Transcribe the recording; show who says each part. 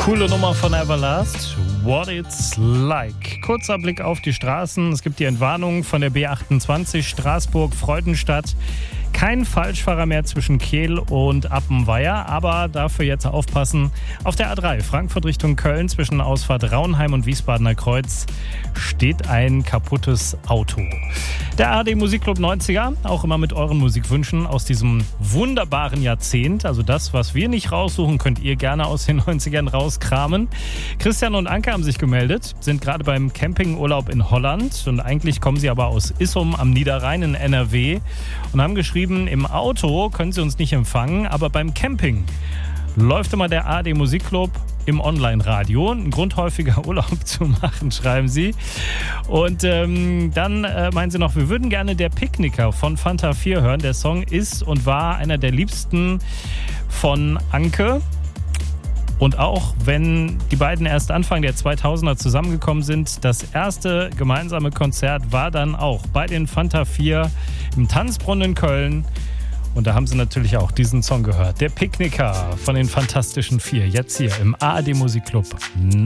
Speaker 1: Coole Nummer von Everlast, What It's Like. Kurzer Blick auf die Straßen. Es gibt die Entwarnung von der B28 Straßburg-Freudenstadt. Kein Falschfahrer mehr zwischen Kehl und Appenweier, aber dafür jetzt aufpassen. Auf der A3 Frankfurt Richtung Köln zwischen Ausfahrt Raunheim und Wiesbadener Kreuz steht ein kaputtes Auto. Der ARD Musikclub 90er, auch immer mit euren Musikwünschen aus diesem wunderbaren Jahrzehnt. Also das, was wir nicht raussuchen, könnt ihr gerne aus den 90ern rauskramen. Christian und Anke haben sich gemeldet, sind gerade beim Campingurlaub in Holland und eigentlich kommen sie aber aus Issum am Niederrhein in NRW und haben geschrieben, im Auto können sie uns nicht empfangen, aber beim Camping läuft immer der ARD Musikclub im Online-Radio. Ein Grund, häufiger Urlaub zu machen, schreiben sie. Und dann meinen sie noch, wir würden gerne Der Picknicker von Fanta 4 hören. Der Song ist und war einer der liebsten von Anke. Und auch wenn die beiden erst Anfang der 2000er zusammengekommen sind, das erste gemeinsame Konzert war dann auch bei den Fanta 4 im Tanzbrunnen in Köln. Und da haben sie natürlich auch diesen Song gehört. Der Picknicker von den Fantastischen 4. Jetzt hier im ARD Musikclub.